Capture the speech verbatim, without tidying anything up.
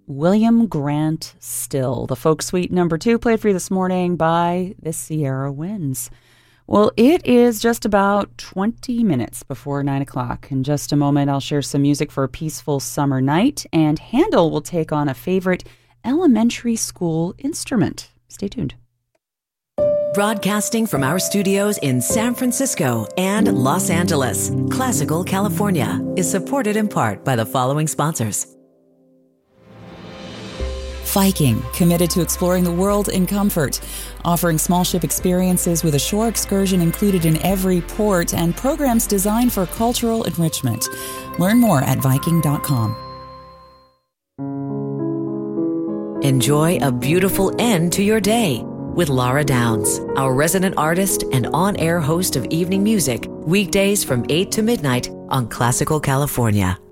William Grant Still. The folk suite number two played for you this morning by the Sierra Winds. Well, it is just about twenty minutes before nine o'clock. In just a moment, I'll share some music for a peaceful summer night, and Handel will take on a favorite elementary school instrument. Stay tuned. Broadcasting from our studios in San Francisco and Los Angeles, Classical California is supported in part by the following sponsors. Viking, committed to exploring the world in comfort, offering small ship experiences with a shore excursion included in every port and programs designed for cultural enrichment. Learn more at Viking dot com. Enjoy a beautiful end to your day with Laura Downs, our resident artist and on-air host of evening music, weekdays from eight to midnight on Classical California.